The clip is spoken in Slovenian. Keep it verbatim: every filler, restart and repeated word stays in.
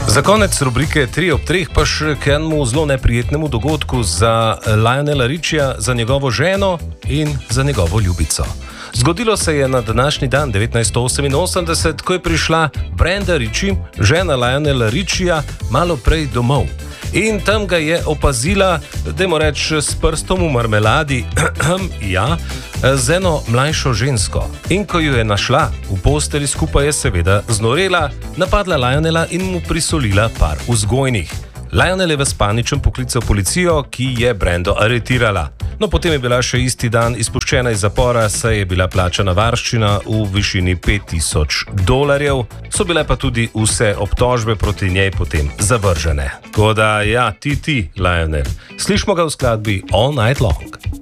Za konec rubrike tri ob treh pa še k enemu zelo neprijetnemu dogodku za Lionela Richija, za njegovo ženo in za njegovo ljubico. Zgodilo se je na današnji dan devetnajststo oseminosemdeset, ko je prišla Brenda Ritchie, žena Lionela Richija, malo prej domov. In tam ga je opazila, dajmo reči, s prstom v marmeladi, ja, z eno mlajšo žensko. In ko jo je našla v posteli skupaj, je seveda znorela, napadla Lionela in mu prisolila par vzgojnih. Lionel je v paničnem poklical policijo, ki je Brendo aretirala. No, potem je bila še isti dan izpuščena iz zapora, saj je bila plačana varščina v višini pet tisoč dolarjev, so bile pa tudi vse obtožbe proti njej potem zavržene. Tako da, ja, ti, ti, Lionel, slišmo ga v skladbi All Night Long.